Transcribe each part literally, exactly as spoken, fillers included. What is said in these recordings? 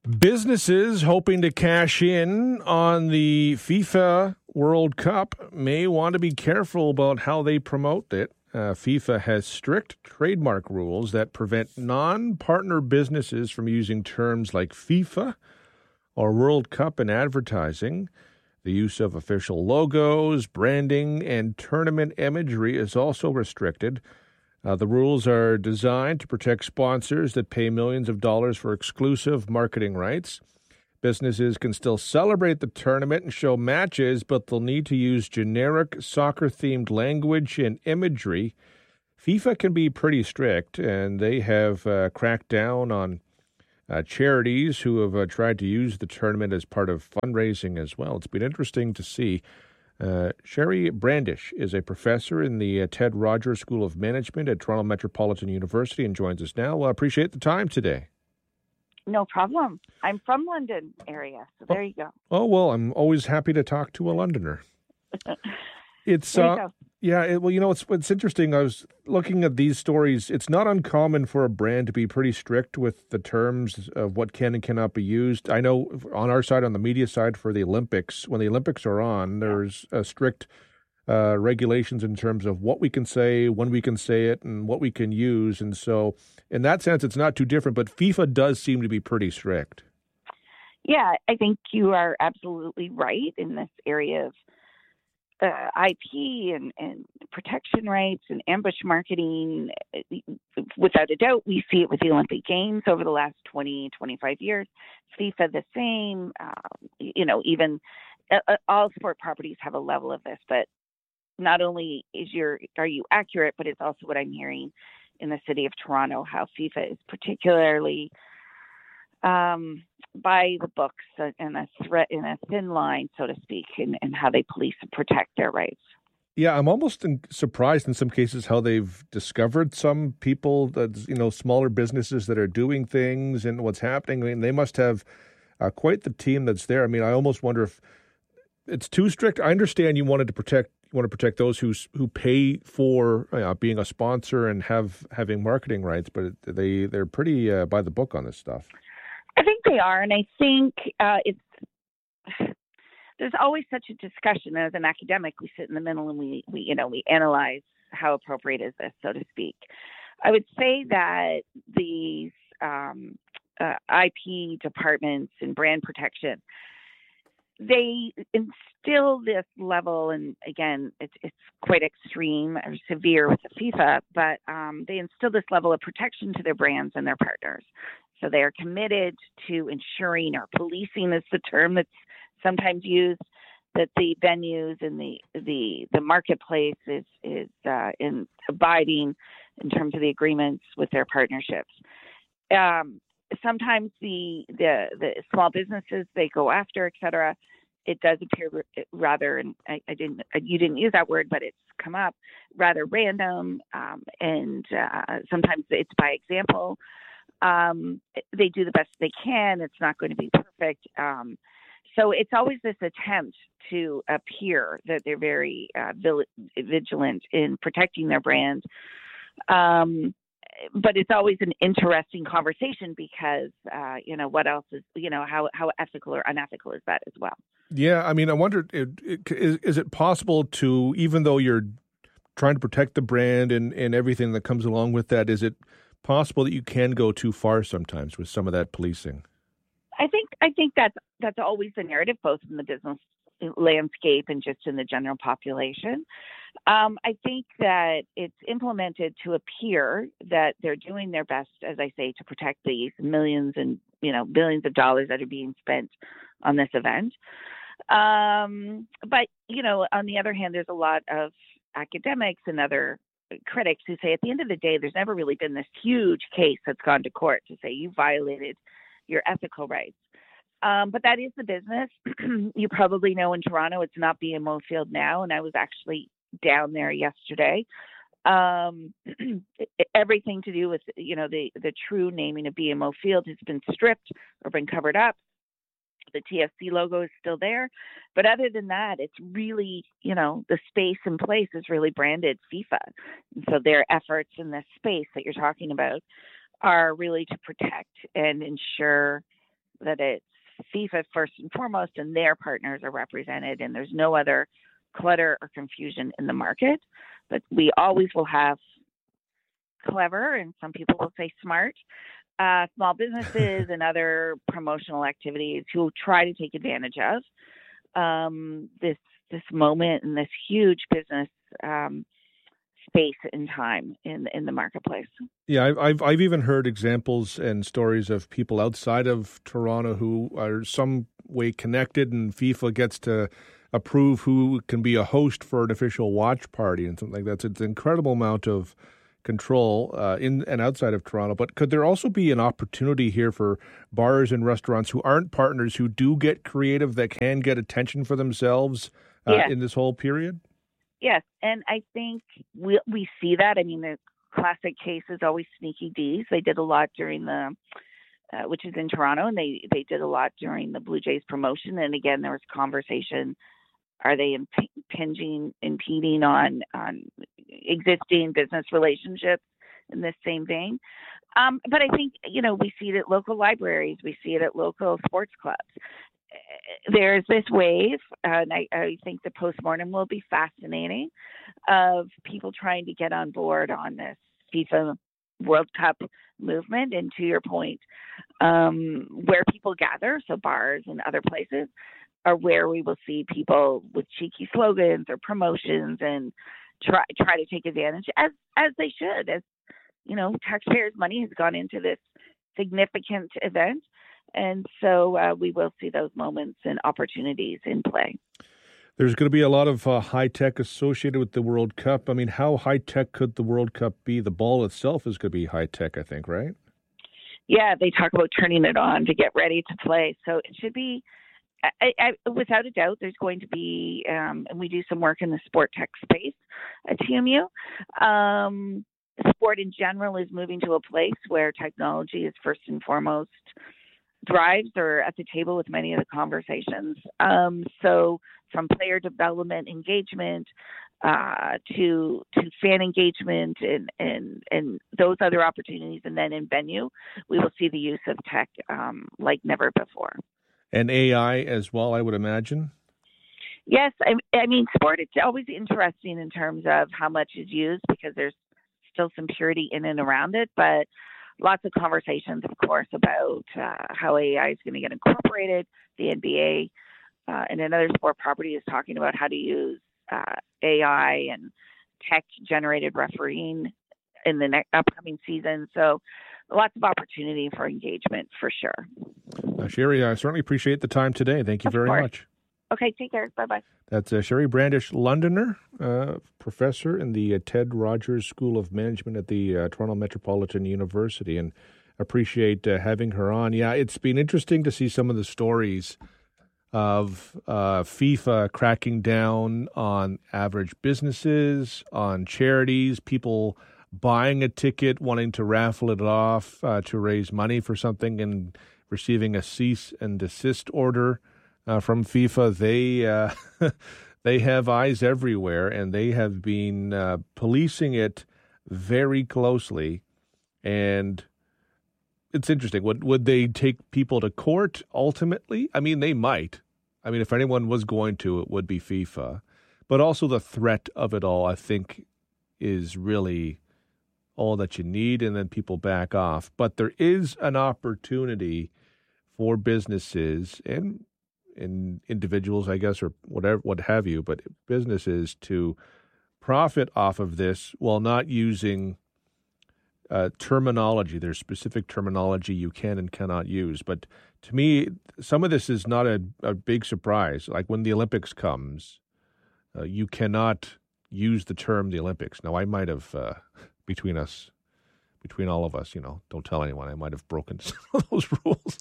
Businesses hoping to cash in on the FIFA World Cup may want to be careful about how they promote it. Uh, FIFA has strict trademark rules that prevent non-partner businesses from using terms like FIFA or World Cup in advertising. The use of official logos, branding, and tournament imagery is also restricted. Uh, the rules are designed to protect sponsors that pay millions of dollars for exclusive marketing rights. Businesses can still celebrate the tournament and show matches, but they'll need to use generic soccer-themed language and imagery. FIFA can be pretty strict, and they have uh, cracked down on uh, charities who have uh, tried to use the tournament as part of fundraising as well. It's been interesting to see. Uh, Sherry Brandish is a professor in the uh, Ted Rogers School of Management at Toronto Metropolitan University and joins us now. I uh, appreciate the time today. No problem. I'm from London area, so there oh, you go. Oh, well, I'm always happy to talk to a Londoner. It's there you uh, go. yeah. It, well, you know, it's it's interesting. I was looking at these stories. It's not uncommon for a brand to be pretty strict with the terms of what can and cannot be used. I know on our side, on the media side, for the Olympics, when the Olympics are on, there's a strict uh, regulations in terms of what we can say, when we can say it, and what we can use. And so, in that sense, it's not too different. But FIFA does seem to be pretty strict. Yeah, I think you are absolutely right in this area of Uh, I P and, and protection rights and ambush marketing. Without a doubt, we see it with the Olympic Games over the last twenty, twenty-five years. FIFA the same. Um, you know, even uh, all sport properties have a level of this, but not only is your are you accurate, but it's also what I'm hearing in the city of Toronto, how FIFA is particularly um, by the books and a threat in a thin line, so to speak, and, and how they police and protect their rights. Yeah, I'm almost in, surprised in some cases how they've discovered some people that, you know, smaller businesses that are doing things and what's happening. I mean, they must have uh, quite the team that's there. I mean, I almost wonder if it's too strict. I understand you wanted to protect you want to protect those who who pay for uh, being a sponsor and have having marketing rights, but they they're pretty uh, by the book on this stuff. I think they are, and I think uh, it's there's always such a discussion. As an academic, we sit in the middle and we, we you know we analyze how appropriate is this, so to speak. I would say that these um, uh, I P departments and brand protection, they instill this level, and again, it's it's quite extreme or severe with the FIFA, but um, they instill this level of protection to their brands and their partners. So they are committed to ensuring, or policing is the term that's sometimes used, that the venues and the the, the marketplace is is uh, in abiding in terms of the agreements with their partnerships. Um, sometimes the, the the small businesses they go after, et cetera, it does appear rather, and I, I didn't you didn't use that word, but it's come up, rather random, um, and uh, sometimes it's by example. Um, they do the best they can. It's not going to be perfect. Um, so it's always this attempt to appear that they're very uh, vigilant in protecting their brand. Um, but it's always an interesting conversation because, uh, you know, what else is, you know, how, how ethical or unethical is that as well? Yeah. I mean, I wonder, it, it, is, is it possible to, even though you're trying to protect the brand and, and everything that comes along with that, is it possible that you can go too far sometimes with some of that policing? I think I think that's that's always the narrative, both in the business landscape and just in the general population. Um, I think that it's implemented to appear that they're doing their best, as I say, to protect these millions and you know billions of dollars that are being spent on this event. Um, but you know, on the other hand, there's a lot of academics and other critics who say at the end of the day, there's never really been this huge case that's gone to court to say you violated your ethical rights. Um, but that is the business. You probably know in Toronto, it's not B M O Field now. And I was actually down there yesterday. Um, everything to do with, you know, the, the true naming of B M O Field has been stripped or been covered up. The T F C logo is still there. But other than that, it's really, you know, the space and place is really branded FIFA. And so their efforts in this space that you're talking about are really to protect and ensure that it's FIFA first and foremost, and their partners are represented, and there's no other clutter or confusion in the market. But we always will have clever, and some people will say smart, uh, small businesses and other promotional activities who try to take advantage of um, this this moment and this huge business um, space and time in in the marketplace. Yeah, I've, I've I've even heard examples and stories of people outside of Toronto who are some way connected, and FIFA gets to approve who can be a host for an official watch party and something like that. So it's an incredible amount of control uh, in and outside of Toronto. But could there also be an opportunity here for bars and restaurants who aren't partners, who do get creative, that can get attention for themselves uh, yes. in this whole period? Yes, and I think we we see that. I mean, the classic case is always Sneaky D's. They did a lot during the, uh, which is in Toronto, and they, they did a lot during the Blue Jays promotion. And again, there was conversation: are they impinging, impeding on on existing business relationships in this same vein? Um, but I think, you know, we see it at local libraries, we see it at local sports clubs. There's this wave, uh, and I, I think the postmortem will be fascinating, of people trying to get on board on this FIFA World Cup movement. And to your point, um, where people gather, so bars and other places, are where we will see people with cheeky slogans or promotions and try try to take advantage, as as they should. As you know, taxpayers' money has gone into this significant event. And so uh, we will see those moments and opportunities in play. There's going to be a lot of uh, high tech associated with the World Cup. I mean, how high tech could the World Cup be? The ball itself is going to be high tech, I think, right? Yeah, they talk about turning it on to get ready to play. So it should be, I, I, without a doubt, there's going to be, um, and we do some work in the sport tech space at T M U. Um, sport in general is moving to a place where technology is first and foremost drives or at the table with many of the conversations. Um, so from player development, engagement, uh, to to fan engagement and, and, and those other opportunities, and then in venue, we will see the use of tech um, like never before. And A I as well, I would imagine? Yes. I, I mean, sport, it's always interesting in terms of how much is used, because there's still some purity in and around it, but lots of conversations, of course, about uh, how A I is going to get incorporated. The N B A uh, and another sport property is talking about how to use uh, A I and tech-generated refereeing in the next upcoming season. So lots of opportunity for engagement, for sure. Uh, Sherry, I certainly appreciate the time today. Thank you of very course. much. Okay, take care. Bye-bye. That's uh, Sherry Brandish, Londoner, uh, professor in the uh, Ted Rogers School of Management at the uh, Toronto Metropolitan University, and appreciate uh, having her on. Yeah, it's been interesting to see some of the stories of uh, FIFA cracking down on average businesses, on charities, people buying a ticket, wanting to raffle it off uh, to raise money for something, and receiving a cease and desist order Uh, from FIFA. They uh, they have eyes everywhere, and they have been uh, policing it very closely. And it's interesting. Would would they take people to court ultimately? I mean, they might. I mean, if anyone was going to, it would be FIFA. But also the threat of it all, I think, is really all that you need, and then people back off. But there is an opportunity for businesses and in individuals, I guess, or whatever, what have you, but businesses to profit off of this while not using uh, terminology. There's specific terminology you can and cannot use. But to me, some of this is not a, a big surprise. Like when the Olympics comes, uh, you cannot use the term the Olympics. Now, I might have, uh, between us, Between all of us, you know, don't tell anyone. I might have broken some of those rules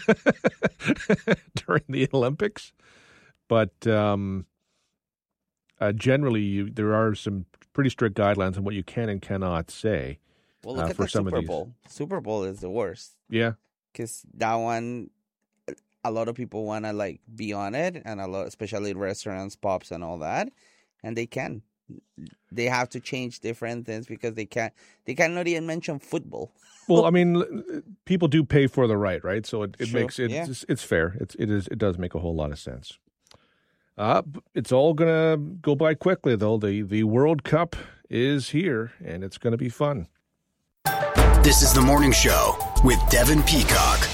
during the Olympics. But um, uh, generally, you, there are some pretty strict guidelines on what you can and cannot say. Well, look uh, at for the some Super of these. Bowl. Super Bowl is the worst. Yeah. Because that one, a lot of people want to, like, be on it, and a lot, especially restaurants, pubs, and all that, and they can. they have to change different things because they can't. They cannot even mention football. Well, I mean, people do pay for the right, right? So it, it Sure, makes it yeah. it's, it's fair. It's it is it does make a whole lot of sense. Uh, it's all gonna go by quickly, though. The the World Cup is here, and it's gonna be fun. This is the Morning Show with Devin Peacock.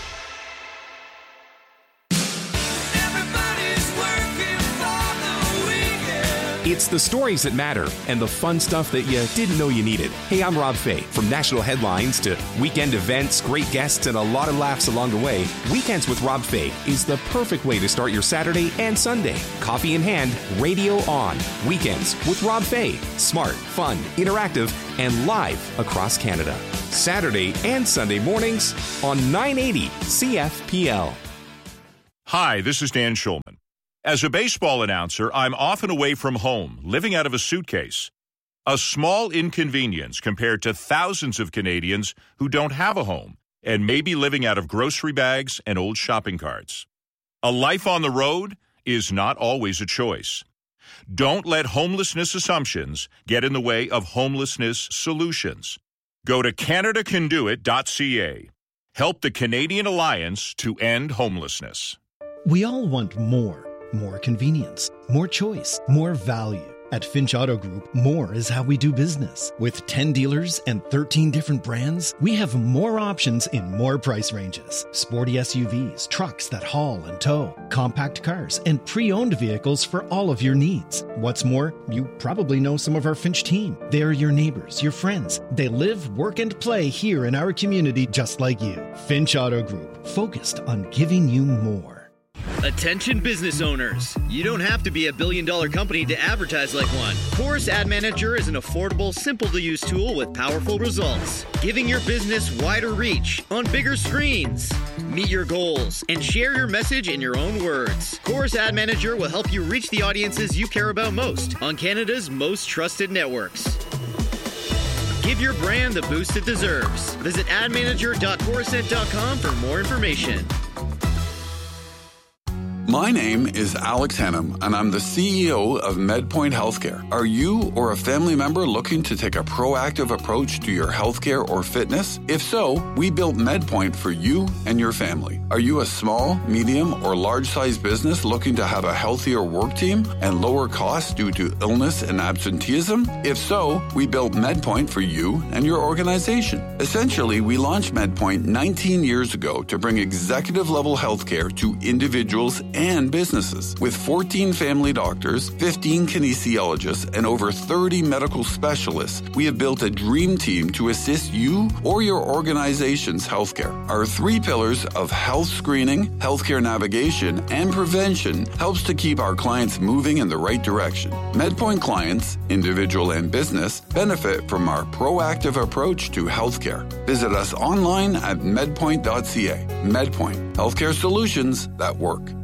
It's the stories that matter and the fun stuff that you didn't know you needed. Hey, I'm Rob Fay. From national headlines to weekend events, great guests, and a lot of laughs along the way, Weekends with Rob Fay is the perfect way to start your Saturday and Sunday. Coffee in hand, radio on. Weekends with Rob Fay. Smart, fun, interactive, and live across Canada. Saturday and Sunday mornings on nine eighty C F P L. Hi, this is Dan Schulman. As a baseball announcer, I'm often away from home, living out of a suitcase. A small inconvenience compared to thousands of Canadians who don't have a home and may be living out of grocery bags and old shopping carts. A life on the road is not always a choice. Don't let homelessness assumptions get in the way of homelessness solutions. Go to Canada Can Do It dot C A. Help the Canadian Alliance to end homelessness. We all want more. More convenience, more choice, more value. At Finch Auto Group, more is how we do business. With ten dealers and thirteen different brands, we have more options in more price ranges. Sporty S U Vs, trucks that haul and tow, compact cars, and pre-owned vehicles for all of your needs. What's more, you probably know some of our Finch team. They're your neighbors, your friends. They live, work, and play here in our community just like you. Finch Auto Group, focused on giving you more. Attention business owners. You don't have to be a billion dollar company to advertise like one. Chorus Ad Manager is an affordable, simple to use tool with powerful results, giving your business wider reach on bigger screens. Meet your goals and share your message in your own words. Chorus Ad Manager will help you reach the audiences you care about most on Canada's most trusted networks. Give your brand the boost it deserves. Visit ad manager dot corusent dot com for more information. My name is Alex Hannum, and I'm the C E O of MedPoint Healthcare. Are you or a family member looking to take a proactive approach to your healthcare or fitness? If so, we built MedPoint for you and your family. Are you a small, medium, or large-sized business looking to have a healthier work team and lower costs due to illness and absenteeism? If so, we built MedPoint for you and your organization. Essentially, we launched MedPoint nineteen years ago to bring executive-level healthcare to individuals and businesses. With fourteen family doctors, fifteen kinesiologists, and over thirty medical specialists, we have built a dream team to assist you or your organization's healthcare. Our three pillars of health screening, healthcare navigation, and prevention helps to keep our clients moving in the right direction. MedPoint clients, individual and business, benefit from our proactive approach to healthcare. Visit us online at medpoint dot c a. MedPoint, healthcare solutions that work.